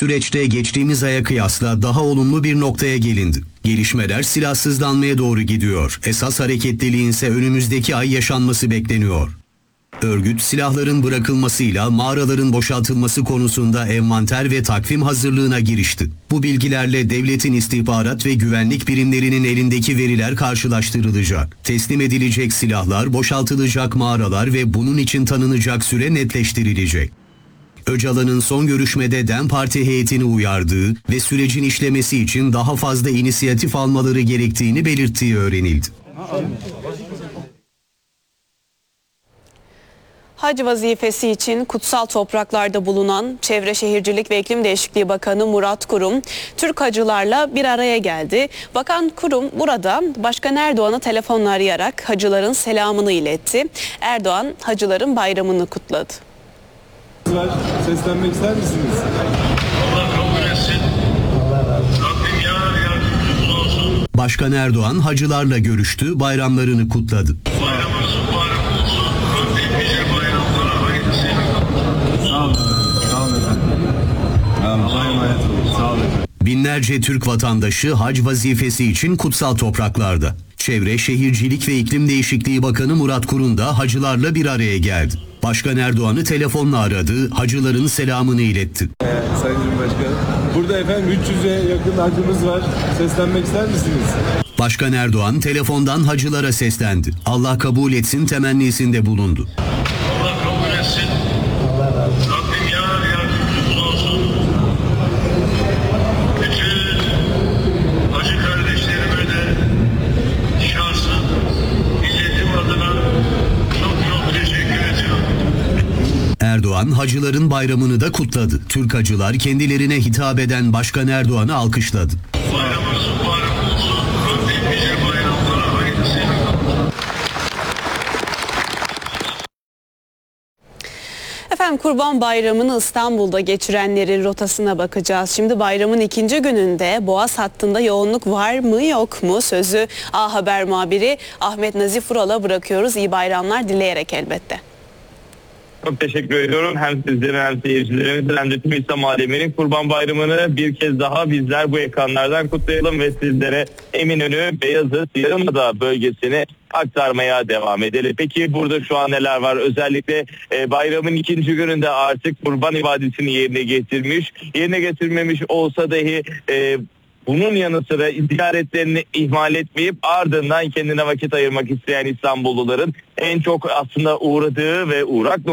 Süreçte geçtiğimiz aya kıyasla daha olumlu bir noktaya gelindi. Gelişmeler silahsızlanmaya doğru gidiyor. Esas hareketliliğin ise önümüzdeki ay yaşanması bekleniyor. Örgüt, silahların bırakılmasıyla mağaraların boşaltılması konusunda envanter ve takvim hazırlığına girişti. Bu bilgilerle devletin istihbarat ve güvenlik birimlerinin elindeki veriler karşılaştırılacak. Teslim edilecek silahlar, boşaltılacak mağaralar ve bunun için tanınacak süre netleştirilecek. Öcalan'ın son görüşmede DEM Parti heyetini uyardığı ve sürecin işlemesi için daha fazla inisiyatif almaları gerektiğini belirttiği öğrenildi. Hac vazifesi için kutsal topraklarda bulunan Çevre Şehircilik ve İklim Değişikliği Bakanı Murat Kurum, Türk hacılarla bir araya geldi. Bakan Kurum burada Başkan Erdoğan'ı telefonla arayarak hacıların selamını iletti. Erdoğan hacıların bayramını kutladı. Seslenmek ister misiniz? Allah kabul etsin. Rabbim yardımcımız olsun. Başkan Erdoğan hacılarla görüştü, bayramlarını kutladı. Bayramımız mübarek olsun. Rabbim bize bayramlara hayırlısıyla. Sağ olun. Sağ olun efendim. Allah'a emanet olun. Sağ olun. Binlerce Türk vatandaşı hac vazifesi için kutsal topraklarda. Çevre, Şehircilik ve İklim Değişikliği Bakanı Murat Kurum da hacılarla bir araya geldi. Başkan Erdoğan'ı telefonla aradı, hacıların selamını iletti. Sayın Cumhurbaşkanım, burada efendim 300'e yakın hacımız var. Seslenmek ister misiniz? Başkan Erdoğan telefondan hacılara seslendi. Allah kabul etsin temennisinde bulundu. Allah kabul etsin. Rabbim yardımcımız olsun. Bütün hacı kardeşlerime de şahsım, milletim adına çok teşekkür ediyorum. Erdoğan hacıların bayramını da kutladı. Türk hacılar kendilerine hitap eden Başkan Erdoğan'ı alkışladı. Bayramımız mübarek olsun. Rabbim bize bayramlara hayırlısıyla. Efendim Kurban Bayramı'nı İstanbul'da geçirenlerin rotasına bakacağız. Şimdi bayramın ikinci gününde Boğaz hattında yoğunluk var mı yok mu? Sözü A Haber muhabiri Ahmet Nazif Vural'a bırakıyoruz. İyi bayramlar dileyerek elbette. Çok teşekkür ediyorum. Hem sizlere hem seyircilerimize hem de tüm İslam aleminin Kurban Bayramı'nı bir kez daha bizler bu ekranlardan kutlayalım ve sizlere Eminönü, Beyazıt, Yarımada bölgesini aktarmaya devam edelim. Peki burada şu an neler var? Özellikle bayramın ikinci gününde artık kurban ibadetini yerine getirmemiş olsa dahi bunun yanı sıra ziyaretlerini ihmal etmeyip ardından kendine vakit ayırmak isteyen İstanbulluların en çok aslında uğradığı ve uğrak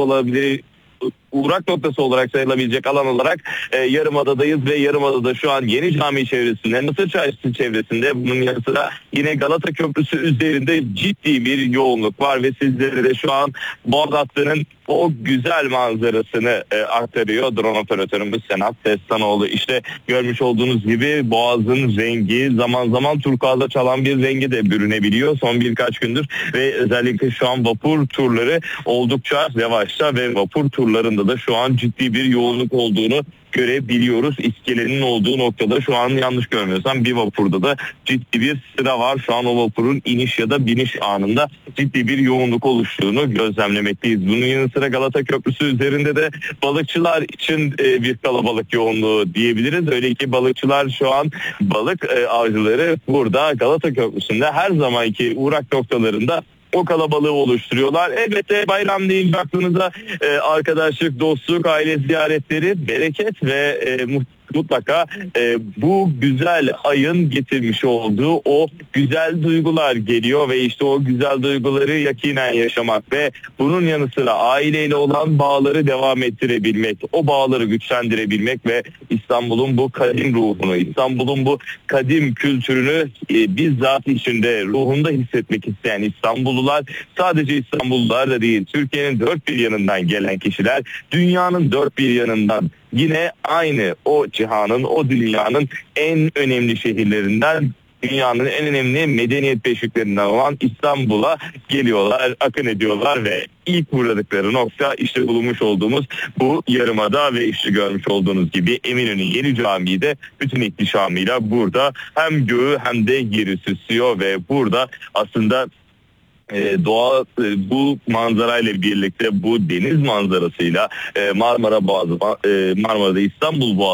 noktası olarak sayılabilecek alan olarak Yarımada'dayız ve Yarımada'da şu an Yeni Cami çevresinde, Mısır Çarşısı çevresinde, bunun yanı sıra yine Galata Köprüsü üzerinde ciddi bir yoğunluk var ve sizlere de şu an Boğaz hattının o güzel manzarasını aktarıyor drone operatörümüz Senat Destanoğlu. İşte görmüş olduğunuz gibi Boğaz'ın rengi zaman zaman turkuazda çalan bir rengi de bürünebiliyor son birkaç gündür ve özellikle şu an vapur turları oldukça revaçta ve vapur turlarında da şu an ciddi bir yoğunluk olduğunu görebiliyoruz. İskelenin olduğu noktada şu an yanlış görmüyorsam bir vapurda da ciddi bir sıra var. Şu an o vapurun iniş ya da biniş anında ciddi bir yoğunluk oluştuğunu gözlemlemekteyiz. Bunun yanı sıra Galata Köprüsü üzerinde de balıkçılar için bir kalabalık yoğunluğu diyebiliriz. Öyle ki balıkçılar şu an balık avcıları burada Galata Köprüsü'nde her zamanki uğrak noktalarında o kalabalığı oluşturuyorlar. Elbette bayram deyince aklınıza arkadaşlık, dostluk, aile ziyaretleri, bereket ve mutlaka bu güzel ayın getirmiş olduğu o güzel duygular geliyor ve işte o güzel duyguları yakinen yaşamak ve bunun yanı sıra aileyle olan bağları devam ettirebilmek, o bağları güçlendirebilmek ve İstanbul'un bu kadim ruhunu, İstanbul'un bu kadim kültürünü bizzat içinde, ruhunda hissetmek isteyen İstanbullular, sadece İstanbullular da değil, Türkiye'nin dört bir yanından gelen kişiler, dünyanın dört bir yanından yine aynı o cihanın, o dünyanın en önemli şehirlerinden, dünyanın en önemli medeniyet beşiklerinden olan İstanbul'a geliyorlar, akın ediyorlar ve ilk uğradıkları nokta işte bulunmuş olduğumuz bu Yarımada ve işte görmüş olduğunuz gibi Eminönü Yeni Camii de bütün ihtişamıyla burada hem göğü hem de yeri süslüyor ve burada aslında doğa bu manzarayla birlikte bu deniz manzarasıyla Marmara Boğazı, Marmara'da İstanbul Boğazı